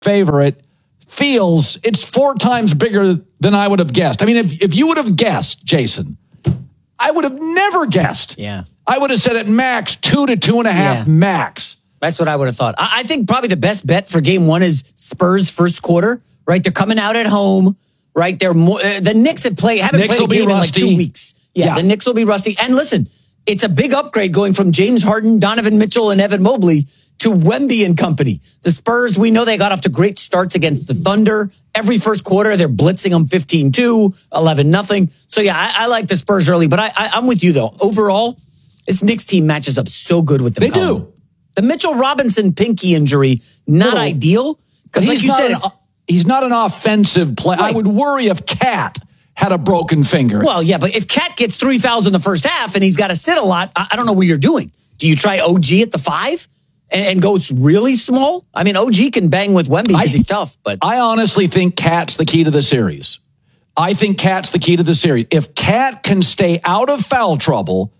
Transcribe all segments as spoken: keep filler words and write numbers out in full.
favorite feels it's four times bigger than I would have guessed. I mean, if, if you would have guessed, Jason, I would have never guessed. Yeah. I would have said at max two to two and a half yeah. max. That's what I would have thought. I, I think probably the best bet for game one is Spurs first quarter, right? They're coming out at home, right? They're more, uh, the Knicks have played, haven't Knicks played a game in like two weeks. Yeah, yeah, the Knicks will be rusty. And listen, it's a big upgrade going from James Harden, Donovan Mitchell, and Evan Mobley to Wemby and company. The Spurs, we know they got off to great starts against the Thunder. Every first quarter, they're blitzing them fifteen two, eleven nothing. So, yeah, I, I like the Spurs early. But I, I, I'm with you, though. Overall, this Knicks team matches up so good with them. They Colin. do. The Mitchell Robinson pinky injury, not Little, ideal. Because like you said... An, he's not an offensive player. Right. I would worry if Cat had a broken finger. Well, yeah, but if Cat gets three fouls in the first half and he's got to sit a lot, I, I don't know what you're doing. Do you try O G at the five? And, and go really small? I mean, O G can bang with Wemby because he's tough. But I honestly think Cat's the key to the series. I think Cat's the key to the series. If Cat can stay out of foul trouble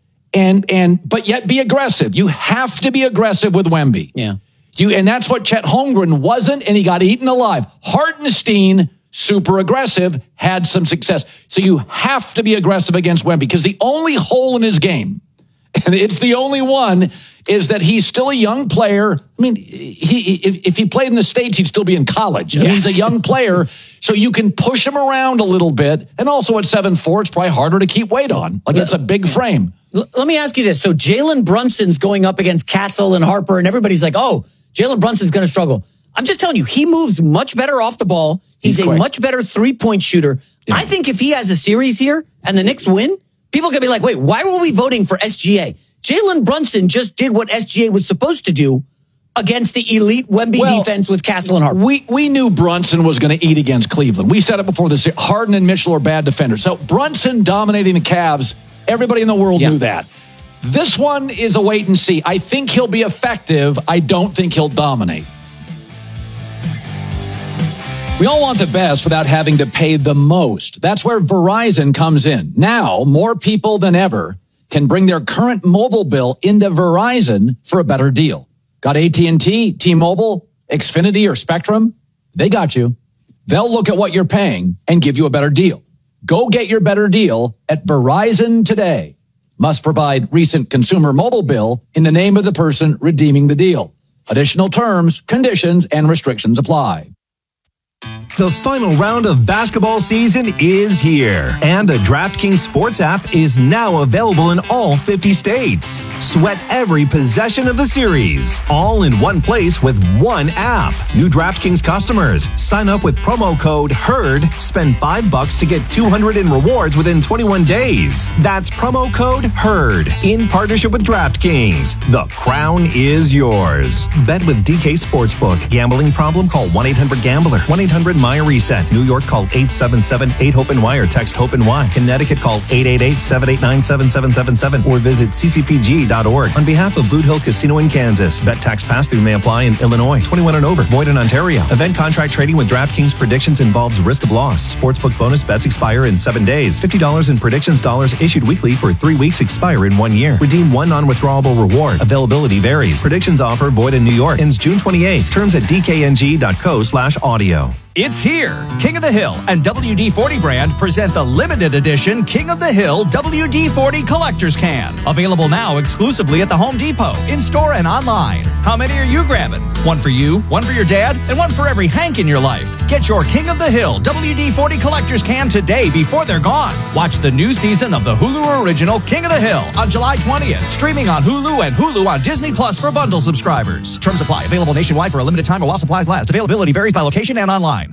and and but yet be aggressive, you have to be aggressive with Wemby. Yeah. You and that's what Chet Holmgren wasn't, and he got eaten alive. Hartenstein, super aggressive, had some success. So you have to be aggressive against Wemby because the only hole in his game, and it's the only one, is that he's still a young player. I mean, he if, if he played in the States, he'd still be in college. I mean, yes. He's a young player, so you can push him around a little bit. And also at seven foot four, it's probably harder to keep weight on. Like, it's a big frame. L- let me ask you this. So Jalen Brunson's going up against Castle and Harper, and everybody's like, oh, Jalen Brunson's going to struggle. I'm just telling you, he moves much better off the ball. He's, he's a quick. much better three-point shooter. Yeah. I think if he has a series here and the Knicks win, people are going to be like, wait, why were we voting for S G A? Jalen Brunson just did what S G A was supposed to do against the elite Wemby well, defense with Castle and Harper. We we knew Brunson was going to eat against Cleveland. We said it before this. Harden and Mitchell are bad defenders. So Brunson dominating the Cavs, everybody in the world yeah. knew that. This one is a wait and see. I think he'll be effective. I don't think he'll dominate. We all want the best without having to pay the most. That's where Verizon comes in. Now, more people than ever can bring their current mobile bill into Verizon for a better deal. Got A T and T, T-Mobile, Xfinity, or Spectrum? They got you. They'll look at what you're paying and give you a better deal. Go get your better deal at Verizon today. Must provide recent consumer mobile bill in the name of the person redeeming the deal. Additional terms, conditions, and restrictions apply. The final round of basketball season is here, and the DraftKings Sports app is now available in all fifty states. Sweat every possession of the series, all in one place with one app. New DraftKings customers, sign up with promo code HERD, spend five bucks to get two hundred in rewards within twenty-one days. That's promo code HERD, in partnership with DraftKings. The crown is yours. Bet with D K Sportsbook. Gambling problem? Call one eight hundred gambler. one eight hundred M Y reset. New York, call eight seven seven eight hope N Y or text HOPE-NY. Connecticut, call eight eight eight seven eight nine seven seven seven seven or visit c c p g dot org. On behalf of Boot Hill Casino in Kansas, bet tax pass-through may apply in Illinois. twenty-one and over. Void in Ontario. Event contract trading with DraftKings predictions involves risk of loss. Sportsbook bonus bets expire in seven days. fifty dollars in predictions dollars issued weekly for three weeks expire in one year. Redeem one non-withdrawable reward. Availability varies. Predictions offer void in New York. Ends June twenty-eighth. Terms at d k n g dot co slash audio. It's here. King of the Hill and W D forty brand present the limited edition King of the Hill W D forty Collector's Can. Available now exclusively at the Home Depot, in-store and online. How many are you grabbing? One for you, one for your dad, and one for every Hank in your life. Get your King of the Hill W D forty Collector's Can today before they're gone. Watch the new season of the Hulu original King of the Hill on July twentieth. Streaming on Hulu and Hulu on Disney Plus for bundle subscribers. Terms apply. Available nationwide for a limited time while supplies last. Availability varies by location and online.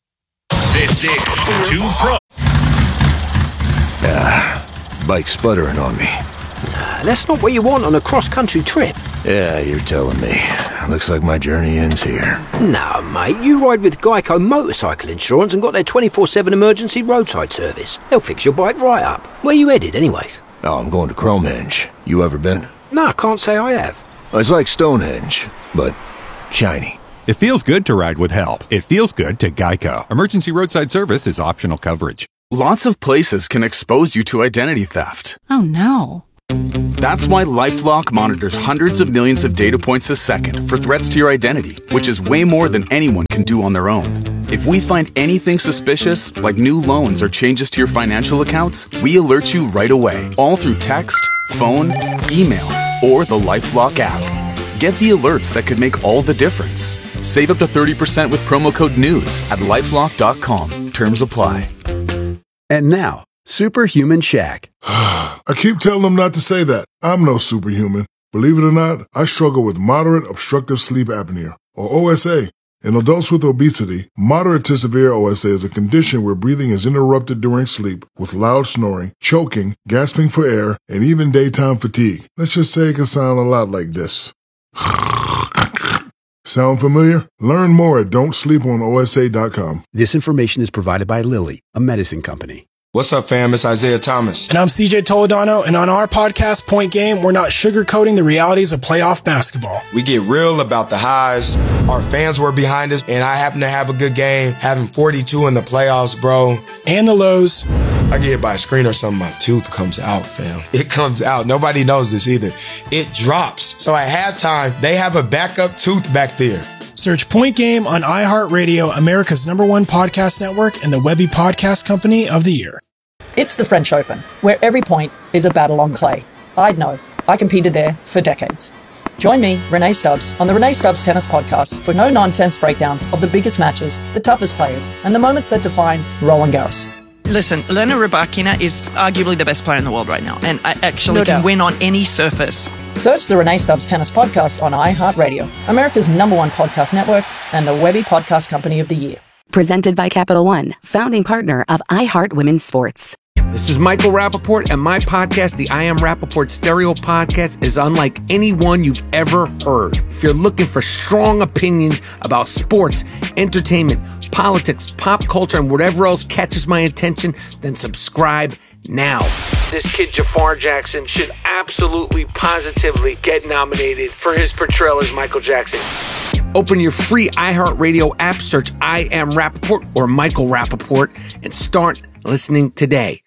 This is Two Pro. Ah, bike's sputtering on me. Nah, that's not what you want on a cross-country trip. Yeah, you're telling me. Looks like my journey ends here. No, mate, you ride with Geico Motorcycle Insurance and got their twenty-four seven emergency roadside service. They'll fix your bike right up. Where you headed, anyways? Oh, I'm going to Cromenge. You ever been? No, I can't say I have. It's like Stonehenge, but shiny. It feels good to ride with help. It feels good to Geico. Emergency roadside service is optional coverage. Lots of places can expose you to identity theft. Oh, no. That's why LifeLock monitors hundreds of millions of data points a second for threats to your identity, which is way more than anyone can do on their own. If we find anything suspicious, like new loans or changes to your financial accounts, we alert you right away, all through text, phone, email, or the LifeLock app. Get the alerts that could make all the difference. Save up to thirty percent with promo code NEWS at lifelock dot com. Terms apply. And now, Superhuman Shaq. I keep telling them not to say that. I'm no superhuman. Believe it or not, I struggle with moderate obstructive sleep apnea, or O S A. In adults with obesity, moderate to severe O S A is a condition where breathing is interrupted during sleep with loud snoring, choking, gasping for air, and even daytime fatigue. Let's just say it can sound a lot like this. Sound familiar? Learn more at don't sleep on O S A dot com. This information is provided by Lilly, a medicine company. What's up, fam? It's Isaiah Thomas. And I'm C J Toledano, and on our podcast, Point Game, we're not sugarcoating the realities of playoff basketball. We get real about the highs. Our fans were behind us, and I happen to have a good game, having forty-two in the playoffs, bro. And the lows. I get hit by a screen or something, my tooth comes out, fam. It comes out. Nobody knows this either. It drops. So at halftime, they have a backup tooth back there. Search Point Game on iHeartRadio, America's number one podcast network, and the Webby Podcast Company of the Year. It's the French Open, where every point is a battle on clay. I'd know. I competed there for decades. Join me, Renee Stubbs, on the Renee Stubbs Tennis Podcast for no-nonsense breakdowns of the biggest matches, the toughest players, and the moments that define Roland Garros. Listen, Elena Rybakina is arguably the best player in the world right now, and I actually No can doubt. win on any surface. Search the Renee Stubbs Tennis Podcast on iHeartRadio, America's number one podcast network, and the Webby Podcast Company of the Year. Presented by Capital One, founding partner of iHeart Women's Sports. This is Michael Rappaport, and my podcast, the I Am Rappaport Stereo Podcast, is unlike any one you've ever heard. If you're looking for strong opinions about sports, entertainment, politics, pop culture, and whatever else catches my attention, then subscribe now. This kid, Jafar Jackson, should absolutely, positively get nominated for his portrayal as Michael Jackson. Open your free iHeartRadio app, search I Am Rappaport or Michael Rappaport, and start listening today.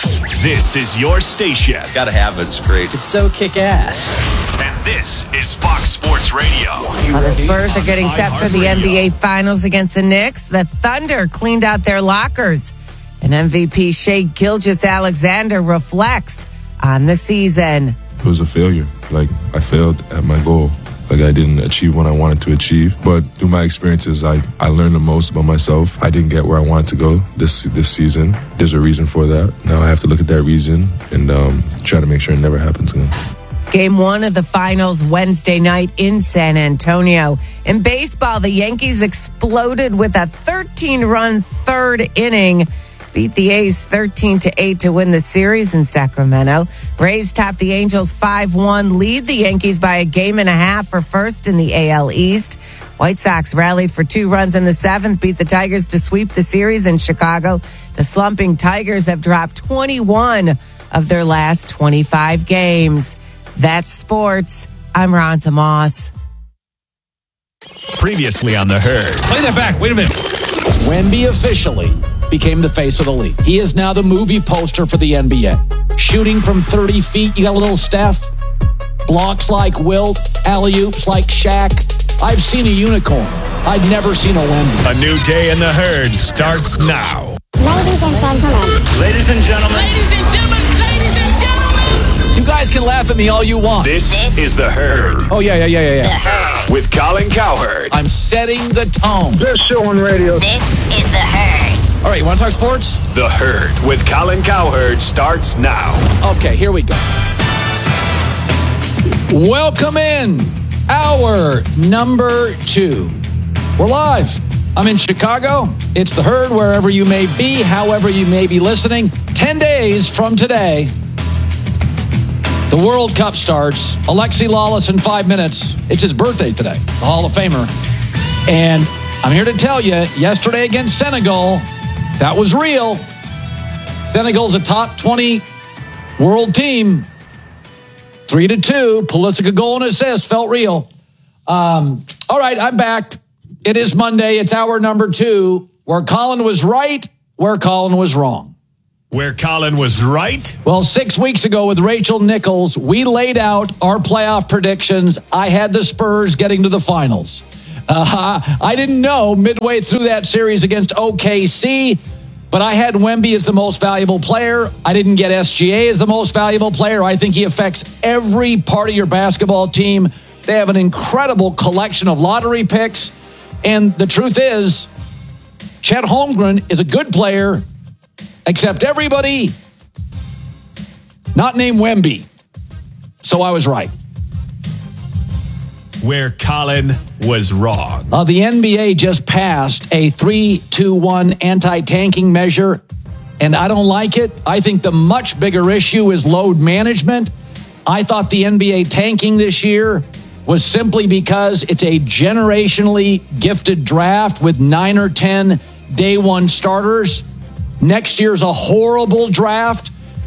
This is your station. Gotta have it. It's great. It's so kick-ass. And this is Fox Sports Radio. While the Spurs are getting set for the N B A Finals against the Knicks, the Thunder cleaned out their lockers. And M V P Shai Gilgeous-Alexander reflects on the season. It was a failure. Like, I failed at my goal. Like, I didn't achieve what I wanted to achieve. But through my experiences, I, I learned the most about myself. I didn't get where I wanted to go this this season. There's a reason for that. Now I have to look at that reason and um, try to make sure it never happens again. Game one of the finals Wednesday night in San Antonio. In baseball, the Yankees exploded with a thirteen-run third inning. Beat the A's thirteen to eight to win the series in Sacramento. Rays topped the Angels five one, lead the Yankees by a game and a half for first in the A L East. White Sox rallied for two runs in the seventh, beat the Tigers to sweep the series in Chicago. The slumping Tigers have dropped twenty-one of their last twenty-five games. That's sports. I'm Ronta Moss. Previously on The Herd. Play that back. Wait a minute. Wemby officially became the face of the league. He is now the movie poster for the N B A. Shooting from thirty feet, you got a little Steph. Blocks like Wilt. Alley-oops like Shaq. I've seen a unicorn. I've never seen a Wemby. A new day in The Herd starts now. Ladies and gentlemen. Ladies and gentlemen. Ladies and gentlemen. Ladies and gentlemen. You guys can laugh at me all you want. This, this is The Herd. Oh, yeah, yeah, yeah, yeah, yeah. With Colin Cowherd. I'm setting the tone. This show on radio. This is The Herd. All right, you want to talk sports? The Herd with Colin Cowherd starts now. Okay, here we go. Welcome in, hour number two. We're live. I'm in Chicago. It's The Herd, wherever you may be, however you may be listening. Ten days from today, the World Cup starts. Alexi Lawless in five minutes. It's his birthday today, the Hall of Famer. And I'm here to tell you, yesterday against Senegal, that was real. Senegal's a top twenty world team. Three to two. Pulisic goal and assist. Felt real. Um, all right, I'm back. It is Monday. It's hour number two, where Colin was right, where Colin was wrong. Where Colin was right? Well, six weeks ago with Rachel Nichols, we laid out our playoff predictions. I had the Spurs getting to the finals. Uh, I didn't know midway through that series against O K C, but I had Wemby as the most valuable player. I didn't get S G A as the most valuable player. I think he affects every part of your basketball team. They have an incredible collection of lottery picks. And the truth is, Chet Holmgren is a good player, except everybody not named Wemby. So I was right. Where Colin was wrong. Uh, the N B A just passed a three two one anti-tanking measure, and I don't like it. I think the much bigger issue is load management. I thought the N B A tanking this year was simply because it's a generationally gifted draft with nine or ten day one starters. Next year's a horrible draft.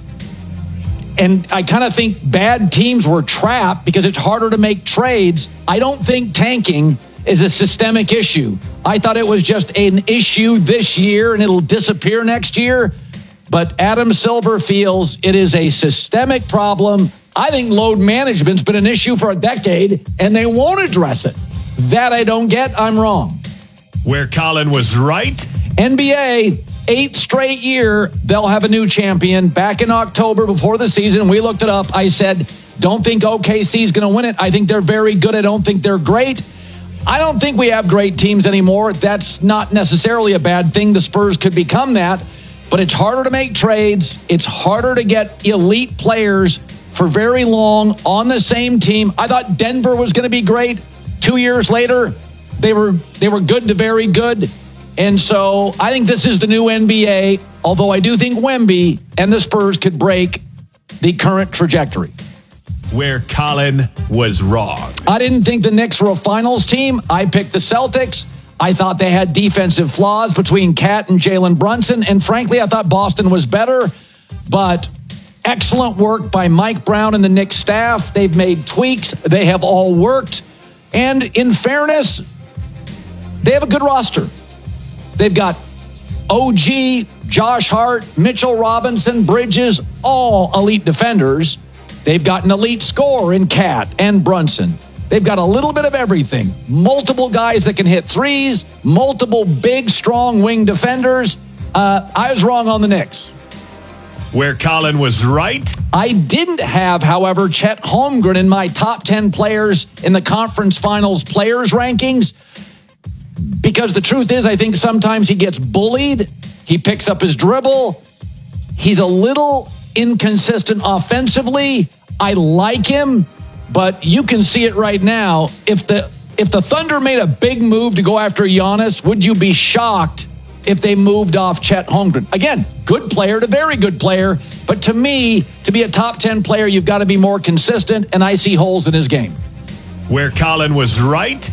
And I kind of think bad teams were trapped because it's harder to make trades. I don't think tanking is a systemic issue. I thought it was just an issue this year and it'll disappear next year. But Adam Silver feels it is a systemic problem. I think load management's been an issue for a decade and they won't address it. That I don't get. I'm wrong. Where Colin was right. N B A, eighth straight year, they'll have a new champion. Back in October before the season, we looked it up. I said, don't think O K C is going to win it. I think they're very good. I don't think they're great. I don't think we have great teams anymore. That's not necessarily a bad thing. The Spurs could become that. But it's harder to make trades. It's harder to get elite players for very long on the same team. I thought Denver was going to be great. Two years later, they were they were good to very good. And so I think this is the new N B A, although I do think Wemby and the Spurs could break the current trajectory. Where Colin was wrong. I didn't think the Knicks were a finals team. I picked the Celtics. I thought they had defensive flaws between Cat and Jalen Brunson. And frankly, I thought Boston was better. But excellent work by Mike Brown and the Knicks staff. They've made tweaks. They have all worked. And in fairness, they have a good roster. They've got O G, Josh Hart, Mitchell Robinson, Bridges, all elite defenders. They've got an elite scorer in Cat and Brunson. They've got a little bit of everything. Multiple guys that can hit threes, multiple big, strong wing defenders. Uh, I was wrong on the Knicks. Where Colin was right. I didn't have, however, Chet Holmgren in my top ten players in the conference finals players rankings. Because the truth is, I think sometimes he gets bullied. He picks up his dribble. He's a little inconsistent offensively. I like him, but you can see it right now. If the if the Thunder made a big move to go after Giannis, would you be shocked if they moved off Chet Holmgren? Again, good player to very good player, but to me, to be a top ten player, you've got to be more consistent, and I see holes in his game. Where Colin was right.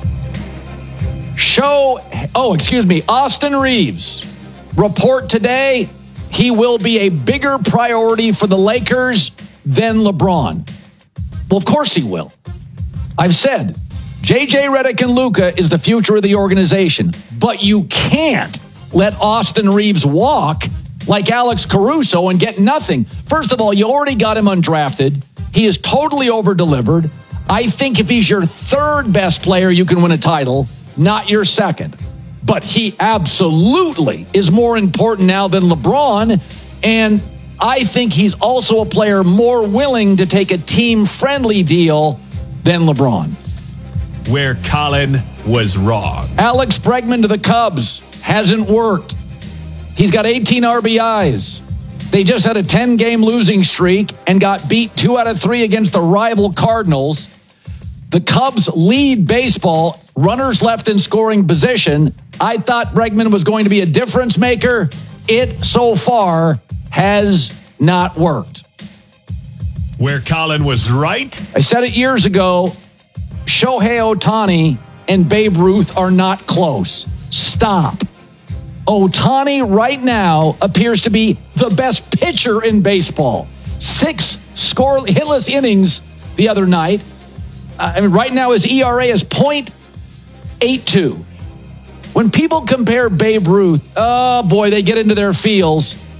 Show, oh, excuse me, Austin Reeves. Report today, he will be a bigger priority for the Lakers than LeBron. Well, of course he will. I've said, J J Redick and Luka is the future of the organization, but you can't let Austin Reeves walk like Alex Caruso and get nothing. First of all, you already got him undrafted. He is totally over-delivered. I think if he's your third best player, you can win a title. Not your second. But he absolutely is more important now than LeBron. And I think he's also a player more willing to take a team-friendly deal than LeBron. Where Colin was wrong. Alex Bregman to the Cubs hasn't worked. He's got eighteen R B Is. They just had a ten-game losing streak and got beat two out of three against the rival Cardinals. The Cubs lead baseball, runners left in scoring position. I thought Bregman was going to be a difference maker. It, so far, has not worked. Where Colin was right. I said it years ago, Shohei Ohtani and Babe Ruth are not close. Stop. Ohtani right now appears to be the best pitcher in baseball. Six score hitless innings the other night. I mean, right now his E R A is point eight two. When people compare Babe Ruth, oh boy, they get into their feels.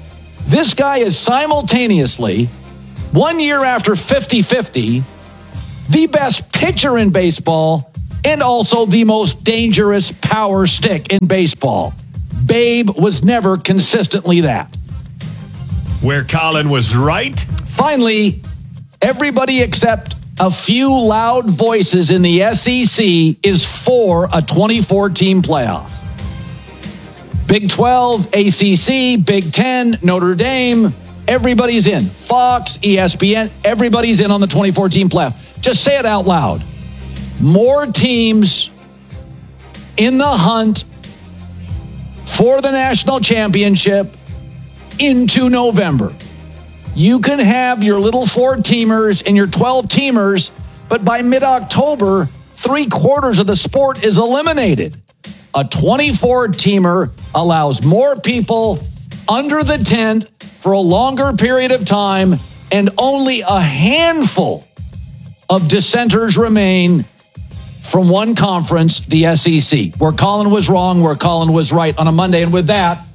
This guy is simultaneously, one year after fifty-fifty, the best pitcher in baseball and also the most dangerous power stick in baseball. Babe was never consistently that. Where Colin was right? Finally, everybody except a few loud voices in the S E C is for a twenty-four team playoff. Big twelve, A C C, Big ten, Notre Dame, everybody's in. Fox, E S P N, everybody's in on the twenty-four team playoff. Just say it out loud. More teams in the hunt for the national championship into November. You can have your little four-teamers and your twelve-teamers, but by mid-October, three-quarters of the sport is eliminated. A twenty-four-teamer allows more people under the tent for a longer period of time, and only a handful of dissenters remain from one conference, the S E C. Where Colin was wrong, where Colin was right on a Monday. And with that,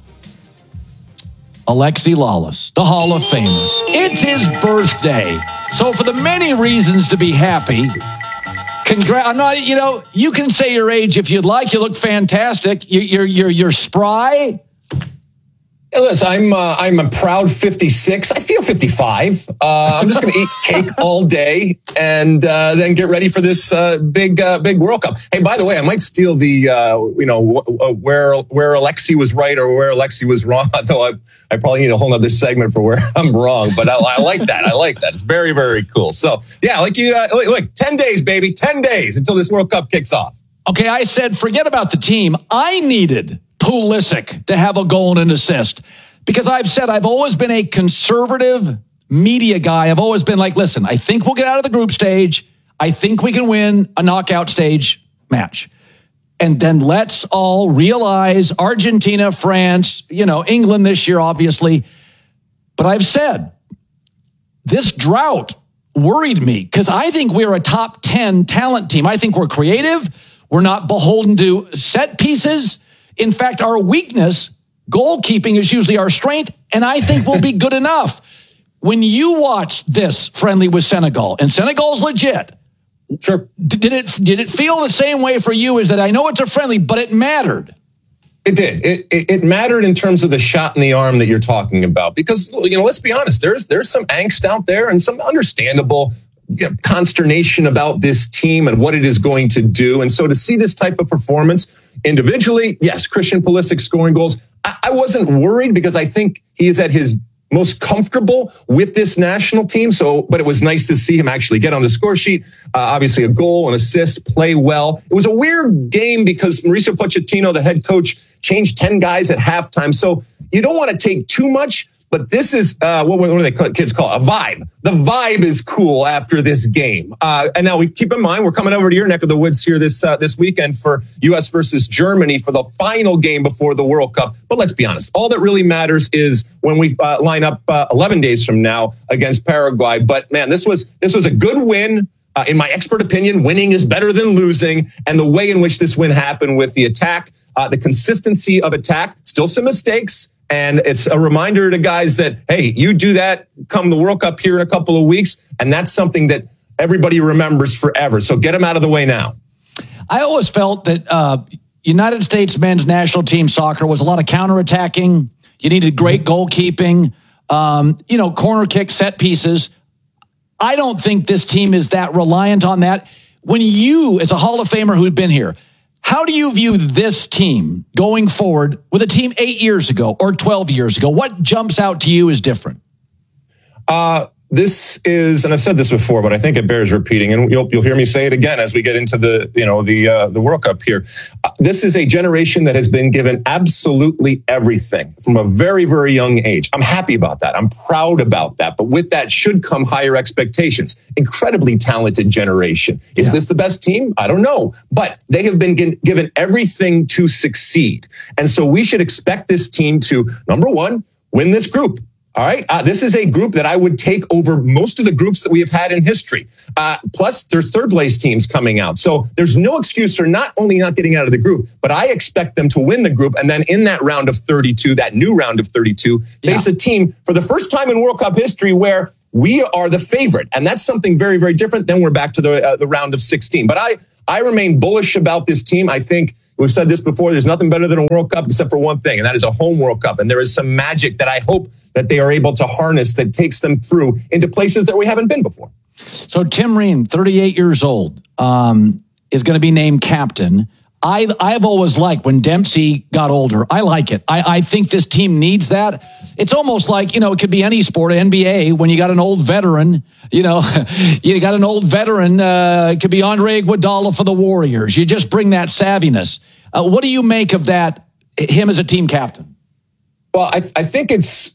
Alexi Lalas, the Hall of Famer. It's his birthday. So for the many reasons to be happy, congrats. I'm not, you know, you can say your age if you'd like. You look fantastic. You, you're, you're, you're spry. Hey, listen, I'm uh, I'm a proud fifty-six. I feel fifty-five. Uh, I'm just going to eat cake all day and uh, then get ready for this uh, big uh, big World Cup. Hey, by the way, I might steal the uh, you know w- where where Alexi was right or where Alexi was wrong. Though I I probably need a whole other segment for where I'm wrong. But I, I like that. I like that. It's very very cool. So yeah, like you uh, look, look, ten days, baby, ten days until this World Cup kicks off. Okay, I said forget about the team. I needed Pulisic to have a goal and an assist, because I've said I've always been a conservative media guy. I've always been like, listen, I think we'll get out of the group stage. I think we can win a knockout stage match. And then let's all realize Argentina, France, you know, England this year, obviously. But I've said this drought worried me because I think we're a top ten talent team. I think we're creative. We're not beholden to set pieces. In fact, our weakness, goalkeeping, is usually our strength, and I think we'll be good enough. When you watch this friendly with Senegal, and Senegal's legit, sure. Did it did it feel the same way for you? Is that I know it's a friendly, but it mattered. It did. It, it it mattered in terms of the shot in the arm that you're talking about, because you know, let's be honest, there's there's some angst out there and some understandable you know, consternation about this team and what it is going to do, and so to see this type of performance. Individually, yes, Christian Pulisic scoring goals. I, I wasn't worried because I think he is at his most comfortable with this national team. So, but it was nice to see him actually get on the score sheet. Uh, obviously, a goal, an assist, play well. It was a weird game because Mauricio Pochettino, the head coach, changed ten guys at halftime. So you don't want to take too much. But this is, uh, what, what do they call, kids call it? A vibe. The vibe is cool after this game. Uh, and now we keep in mind, we're coming over to your neck of the woods here this uh, this weekend for U S versus Germany for the final game before the World Cup. But let's be honest, all that really matters is when we uh, line up uh, eleven days from now against Paraguay. But man, this was this was a good win. Uh, in my expert opinion, winning is better than losing. And the way in which this win happened with the attack, uh, the consistency of attack, still some mistakes. And it's a reminder to guys that, hey, you do that come the World Cup here in a couple of weeks. And that's something that everybody remembers forever. So get them out of the way now. I always felt that uh, United States men's national team soccer was a lot of counterattacking. You needed great goalkeeping, um, you know, corner kick, set pieces. I don't think this team is that reliant on that. When you, as a Hall of Famer who's been here, how do you view this team going forward with a team eight years ago or twelve years ago? What jumps out to you as different? Uh, this is, and I've said this before, but I think it bears repeating, and you'll, you'll hear me say it again as we get into the, you know, the uh, the World Cup here. Uh, this is a generation that has been given absolutely everything from a very, very young age. I'm happy about that. I'm proud about that. But with that should come higher expectations. Incredibly talented generation. Is yeah. this the best team? I don't know. But they have been g- given everything to succeed. And so we should expect this team to, number one, win this group. All right. Uh, this is a group that I would take over most of the groups that we have had in history. Uh, plus, there's third place teams coming out. So there's no excuse for not only not getting out of the group, but I expect them to win the group. And then in that round of thirty-two, that new round of thirty-two, face yeah. a team for the first time in World Cup history where we are the favorite. And that's something very, very different. Then we're back to the uh, the round of sixteen. But I, I remain bullish about this team. I think we've said this before. There's nothing better than a World Cup except for one thing, and that is a home World Cup. And there is some magic that I hope that they are able to harness that takes them through into places that we haven't been before. So Tim Ream, thirty-eight years old, um, is going to be named captain. I, I've always liked when Dempsey got older. I like it. I, I think this team needs that. It's almost like, you know, it could be any sport, N B A, when you got an old veteran, you know, you got an old veteran, uh, it could be Andre Iguodala for the Warriors. You just bring that savviness. Uh, what do you make of that, him as a team captain? Well, I, I think it's,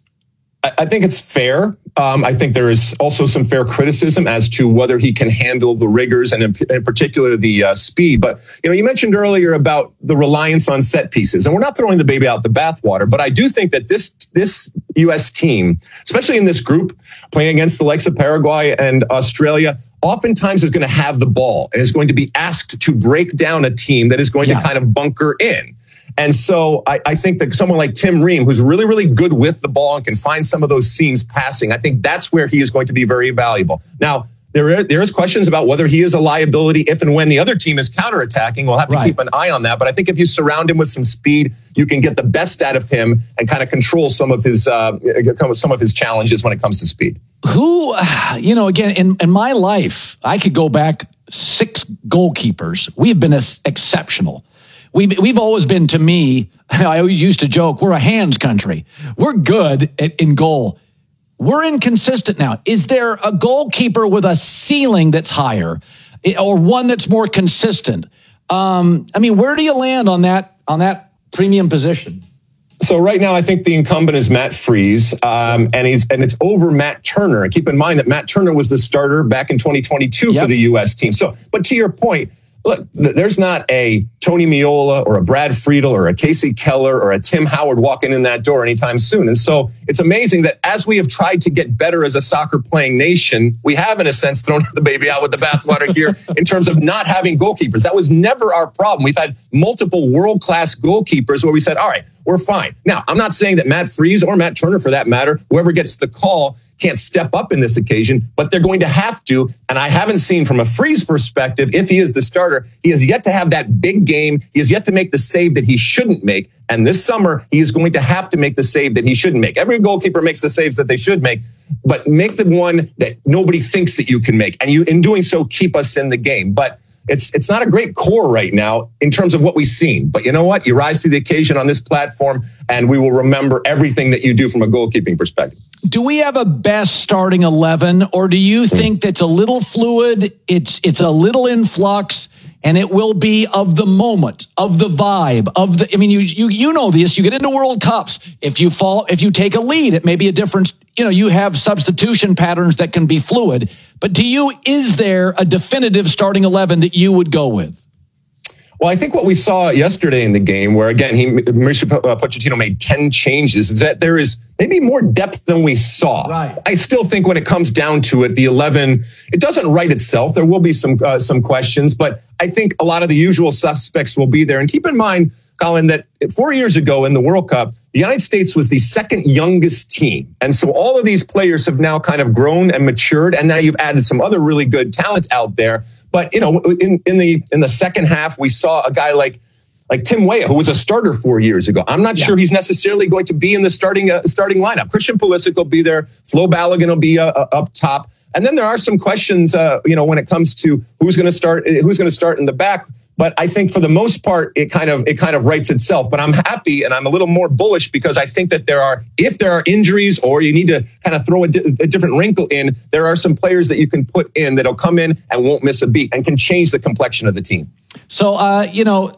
I think it's fair. Um, I think there is also some fair criticism as to whether he can handle the rigors and in, in particular the uh, speed. But, you know, you mentioned earlier about the reliance on set pieces, and we're not throwing the baby out the bathwater, but I do think that this, this U S team, especially in this group playing against the likes of Paraguay and Australia, oftentimes is going to have the ball and is going to be asked to break down a team that is going yeah. to kind of bunker in. And so I, I think that someone like Tim Ream, who's really, really good with the ball and can find some of those seams passing, I think that's where he is going to be very valuable. Now, there are, there is questions about whether he is a liability if and when the other team is counterattacking. We'll have to right. keep an eye on that. But I think if you surround him with some speed, you can get the best out of him and kind of control some of his uh, some of his challenges when it comes to speed. Who, you know, again, in, in my life, I could go back six goalkeepers. We have been exceptional. We, we've always been, to me, I always used to joke, we're a hands country. We're good at, in goal. We're inconsistent now. Is there a goalkeeper with a ceiling that's higher or one that's more consistent? Um, I mean, where do you land on that on that premium position? So right now, I think the incumbent is Matt Freese, um, and he's and it's over Matt Turner. And keep in mind that Matt Turner was the starter back in twenty twenty-two yep. for the U S team. So, but to your point, look, there's not a Tony Meola or a Brad Friedel or a Casey Keller or a Tim Howard walking in that door anytime soon. And so it's amazing that as we have tried to get better as a soccer playing nation, we have, in a sense, thrown the baby out with the bathwater here in terms of not having goalkeepers. That was never our problem. We've had multiple world-class goalkeepers where we said, all right, we're fine. Now, I'm not saying that Matt Freese or Matt Turner, for that matter, whoever gets the call, can't step up in this occasion, but they're going to have to. And I haven't seen from a Freese perspective, if he is the starter, he has yet to have that big game. He has yet to make the save that he shouldn't make. And this summer, he is going to have to make the save that he shouldn't make. Every goalkeeper makes the saves that they should make, but make the one that nobody thinks that you can make. And you, in doing so, keep us in the game. But It's it's not a great core right now in terms of what we've seen. But you know what? You rise to the occasion on this platform, and we will remember everything that you do from a goalkeeping perspective. Do we have a best starting eleven, or do you think that's a little fluid, it's it's a little in flux, and it will be of the moment, of the vibe, of the, I mean, you you you know this, you get into World Cups. If you fall, if you take a lead, it may be a difference. You know, you have substitution patterns that can be fluid. But do you, is there a definitive starting eleven that you would go with? Well, I think what we saw yesterday in the game, where again, he, Mauricio Pochettino made ten changes, is that there is maybe more depth than we saw. Right. I still think when it comes down to it, the eleven, it doesn't write itself. There will be some uh, some questions, but I think a lot of the usual suspects will be there. And keep in mind, Colin, that four years ago in the World Cup, the United States was the second youngest team. And so all of these players have now kind of grown and matured. And now you've added some other really good talent out there. But, you know, in, in the in the second half, we saw a guy like like Tim Weah, who was a starter four years ago. I'm not yeah. sure he's necessarily going to be in the starting uh, starting lineup. Christian Pulisic will be there. Flo Balogun will be uh, uh, up top. And then there are some questions, uh, you know, when it comes to who's going to start, who's going to start in the back. But I think for the most part, it kind of it kind of writes itself. But I'm happy and I'm a little more bullish because I think that there are, if there are injuries or you need to kind of throw a, di- a different wrinkle in, there are some players that you can put in that'll come in and won't miss a beat and can change the complexion of the team. So, uh, you know,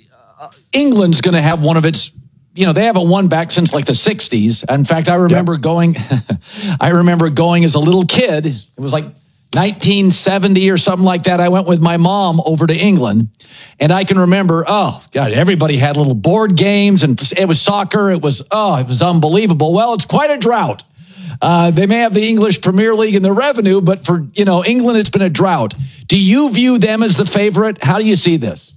England's going to have one of its, you know, they haven't won back since like the sixties. In fact, I remember yep. going, I remember going as a little kid. It was like nineteen seventy or something like that. I went with my mom over to England, and I can remember, oh God, everybody had little board games, and it was soccer. It was, oh, it was unbelievable. Well, it's quite a drought Uh, they may have the English Premier League and the revenue, but for, you know, England, it's been a drought. Do you view them as the favorite? How do you see this?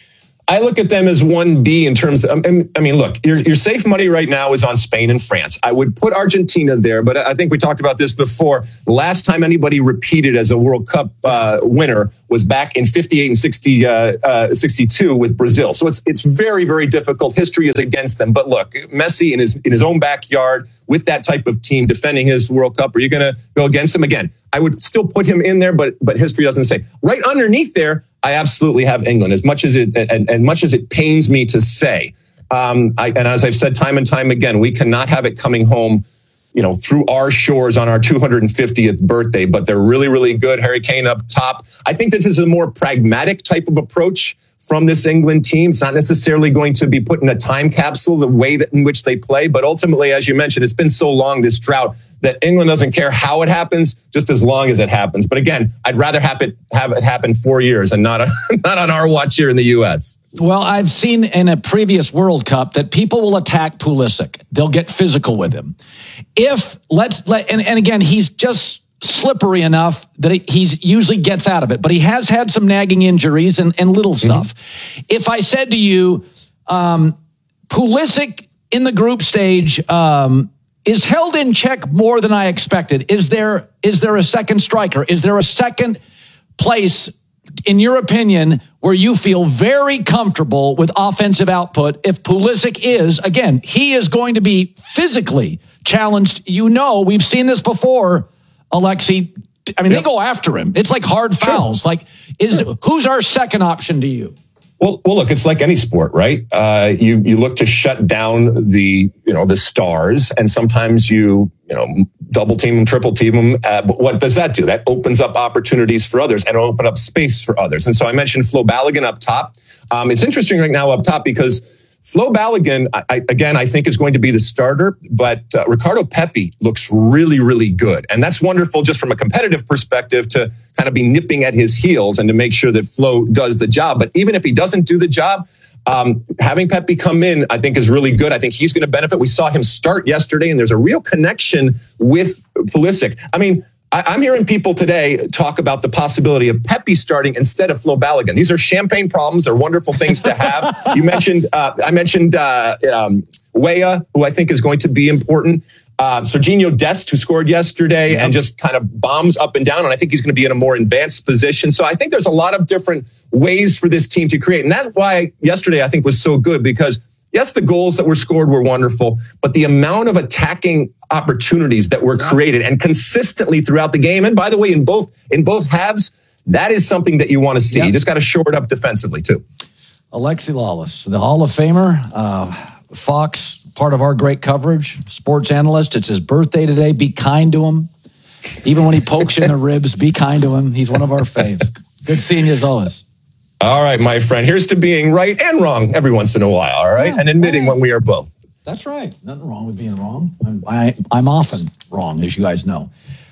I look at them as one B in terms of, I mean, look, your, your safe money right now is on Spain and France. I would put Argentina there, but I think we talked about this before. The last time anybody repeated as a World Cup uh, winner was back in fifty-eight and sixty, uh, uh, sixty-two with Brazil. So it's it's very, very difficult. History is against them. But look, Messi in his in his own backyard with that type of team defending his World Cup, are you going to go against him again? I would still put him in there, but but history doesn't say. Right underneath there, I absolutely have England, as much as it and, and much as it pains me to say. Um, I, and as I've said time and time again, we cannot have it coming home, you know, through our shores on our two hundred fiftieth birthday. But they're really, really good. Harry Kane up top. I think this is a more pragmatic type of approach from this England team. It's not necessarily going to be put in a time capsule the way that in which they play. But ultimately, as you mentioned, it's been so long, this drought, that England doesn't care how it happens, just as long as it happens. But again, I'd rather have it, have it happen four years and not, a, not on our watch here in the U S. Well, I've seen in a previous World Cup that people will attack Pulisic. They'll get physical with him. If, let's let, and, and again, he's just slippery enough that he usually gets out of it, but he has had some nagging injuries and, and little stuff. Mm-hmm. If I said to you, um, Pulisic in the group stage um, is held in check more than I expected. Is there is there a second striker? Is there a second place, in your opinion, where you feel very comfortable with offensive output? If Pulisic is, again, he is going to be physically challenged. You know, we've seen this before, Alexi. I mean, yep. They go after him. It's like hard fouls. Sure. Like, is who's our second option to you? Well, well, look, it's like any sport, right? Uh, you you look to shut down the you know the stars, and sometimes you you know double team them, triple team them. Uh, but what does that do? That opens up opportunities for others and open up space for others. And so I mentioned Flo Balogun up top. Um, it's interesting right now up top because Flo Balogun, I, I, again, I think is going to be the starter, but uh, Ricardo Pepi looks really, really good. And that's wonderful just from a competitive perspective to kind of be nipping at his heels and to make sure that Flo does the job. But even if he doesn't do the job, um, having Pepi come in, I think is really good. I think he's going to benefit. We saw him start yesterday, and there's a real connection with Pulisic. I mean, I'm hearing people today talk about the possibility of Pepi starting instead of Flo Balogun. These are champagne problems. They're wonderful things to have. You mentioned, uh, I mentioned uh, um, Weah, who I think is going to be important. Uh, Serginho Dest, who scored yesterday yeah. and just kind of bombs up and down. And I think he's going to be in a more advanced position. So I think there's a lot of different ways for this team to create. And that's why yesterday I think was so good, because yes, the goals that were scored were wonderful, but the amount of attacking opportunities that were created and consistently throughout the game. And by the way, in both in both halves, that is something that you want to see. Yep. You just got to shore it up defensively too. Alexi Lalas, the Hall of Famer, uh, Fox, part of our great coverage, sports analyst. It's his birthday today. Be kind to him. Even when he pokes you in the ribs, be kind to him. He's one of our faves. Good seeing you as always. All right, my friend. Here's to being right and wrong every once in a while, all right? Yeah, and admitting when we are both. That's right. Nothing wrong with being wrong. I'm, I, I'm often wrong, as you guys know.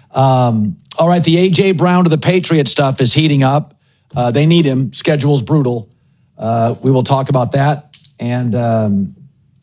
Um, all right, the A J. Brown to the Patriot stuff is heating up. Uh, they need him. Schedule's brutal. Uh, we will talk about that. And um,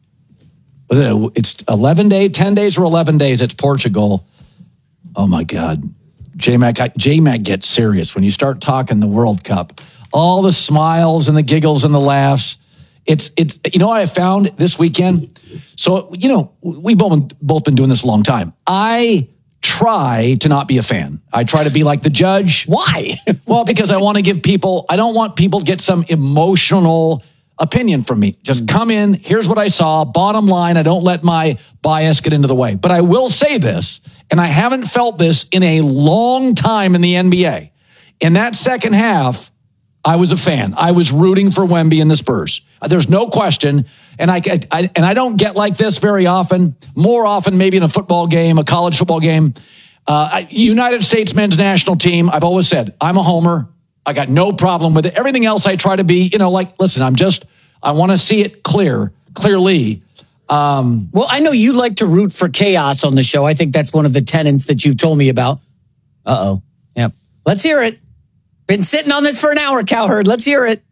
it's eleven days, ten days or eleven days. It's Portugal. Oh, my God. J-Mac, J-Mac gets serious when you start talking the World Cup. All the smiles and the giggles and the laughs. It's, it's, you know what I found this weekend? So, you know, we've both, both been doing this a long time. I try to not be a fan. I try to be like the judge. Why? Well, because I want to give people, I don't want people to get some emotional opinion from me. Just come in, here's what I saw, bottom line, I don't let my bias get into the way. But I will say this, and I haven't felt this in a long time in the N B A. In that second half, I was a fan. I was rooting for Wemby and the Spurs. There's no question. And I, I and I don't get like this very often. More often, maybe in a football game, a college football game. Uh, United States men's national team. I've always said I'm a homer. I got no problem with it. Everything else, I try to be. You know, like listen. I'm just. I want to see it clear, clearly. Um, well, I know you like to root for chaos on the show. I think that's one of the tenets that you've told me about. Uh oh. Yep. Let's hear it. Been sitting on this for an hour, Cowherd. Let's hear it.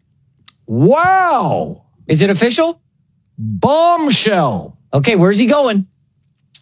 Wow. Is it official? Bombshell. Okay, where's he going?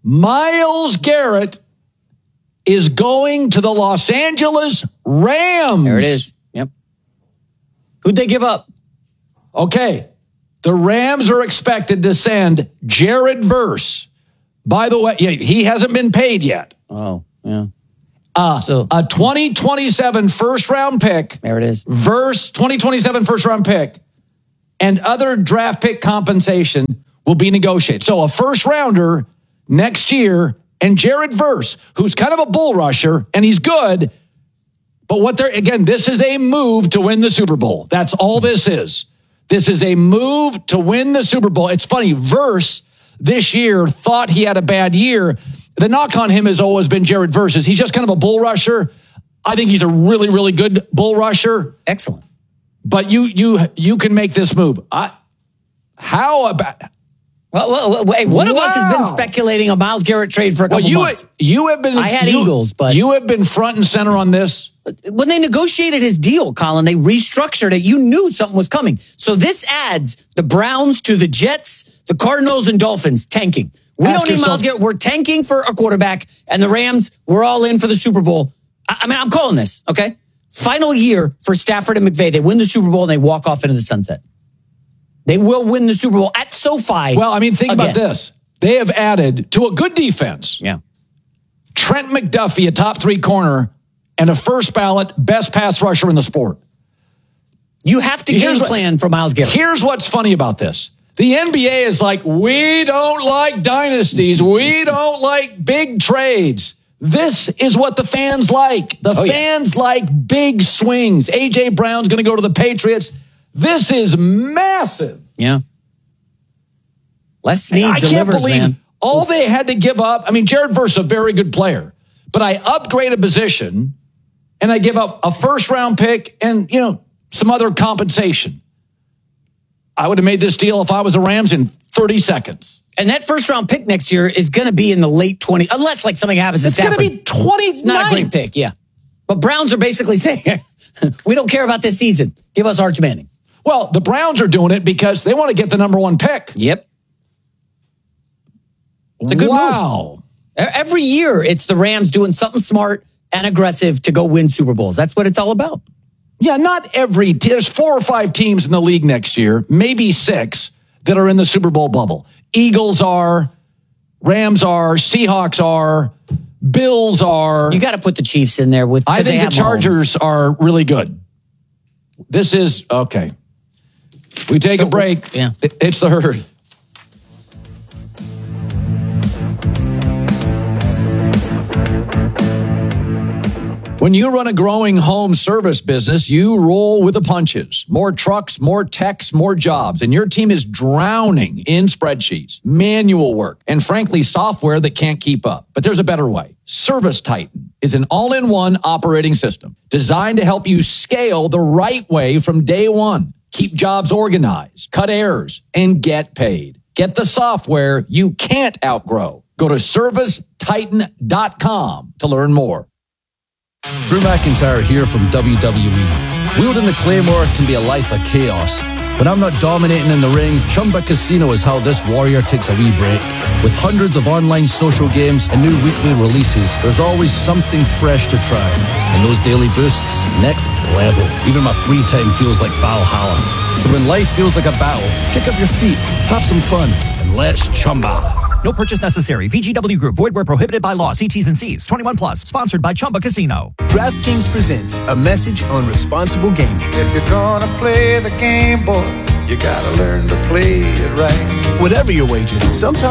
Myles Garrett is going to the Los Angeles Rams. There it is. Yep. Who'd they give up? Okay. The Rams are expected to send Jared Verse. By the way, yeah, he hasn't been paid yet. Oh, yeah. Uh, So- a twenty twenty-seven first round pick. There it is. Verse twenty twenty-seven first round pick and other draft pick compensation will be negotiated. So a first rounder next year and Jared Verse, who's kind of a bull rusher and he's good. But what they're, again, this is a move to win the Super Bowl. That's all this is. This is a move to win the Super Bowl. It's funny. Verse this year thought he had a bad year. The knock on him has always been Jared Verse. He's just kind of a bull rusher. I think he's a really, really good bull rusher. Excellent. But you, you, you can make this move. I, how about? Well, well, well, wait, one of us has been Wow. speculating a Myles Garrett trade for a couple Well, you, months. you have been. I had you- Eagles, but you have been front and center on this. when they negotiated his deal, Colin, they restructured it. You knew something was coming. So this adds the Browns to the Jets, the Cardinals, and Dolphins tanking. We Ask don't need yourself- Myles Garrett. We're tanking for a quarterback, and the Rams, we're all in for the Super Bowl. I, I mean, I'm calling this, okay? Final year for Stafford and McVay. They win the Super Bowl and they walk off into the sunset. They will win the Super Bowl at SoFi. Well, I mean, think again. about this. They have added to a good defense. Yeah. Trent McDuffie, a top three corner, and a first ballot best pass rusher in the sport. You have to Here's game what- plan for Myles Garrett. Here's what's funny about this. The N B A is like, we don't like dynasties. We don't like big trades. This is what the fans like. The Oh, yeah. fans like big swings. A J. Brown's going to go to the Patriots. This is massive. Yeah. Les Snead I can't delivers, believe man. all they had to give up. I mean, Jared Verse, a very good player, but I upgrade a position and I give up a first round pick and, you know, some other compensation. I would have made this deal if I was the Rams in thirty seconds. And that first round pick next year is going to be in the late twenties, unless like something happens to It's going Stafford. to be twenty. It's not a great pick, yeah. But Browns are basically saying, we don't care about this season. Give us Arch Manning. Well, the Browns are doing it because they want to get the number one pick. Yep. It's a good wow. move. E- Every year, it's the Rams doing something smart and aggressive to go win Super Bowls. That's what it's all about. Yeah, not every. T- there's four or five teams in the league next year, maybe six, that are in the Super Bowl bubble. Eagles are, Rams are, Seahawks are, Bills are. You got to put the Chiefs in there with. 'cause I they think have the Chargers are really good. This is okay. We take So, a break. yeah. It- It's the herd. When you run a growing home service business, you roll with the punches. More trucks, more techs, more jobs, and your team is drowning in spreadsheets, manual work, and frankly, software that can't keep up. But there's a better way. Service Titan is an all-in-one operating system designed to help you scale the right way from day one. Keep jobs organized, cut errors, and get paid. Get the software you can't outgrow. Go to service titan dot com to learn more. Drew McIntyre here from W W E. Wielding the Claymore can be a life of chaos. When I'm not dominating in the ring, Chumba Casino is how this warrior takes a wee break. With hundreds of online social games and new weekly releases, there's always something fresh to try. And those daily boosts, next level. Even my free time feels like Valhalla. So when life feels like a battle, kick up your feet, have some fun, and let's Chumba. No purchase necessary. V G W Group. Void where prohibited by law. See T's and C's. twenty-one plus. Sponsored by Chumba Casino. DraftKings presents a message on responsible gaming. If you're gonna play the game, boy, you gotta learn to play it right. Whatever your wager, sometimes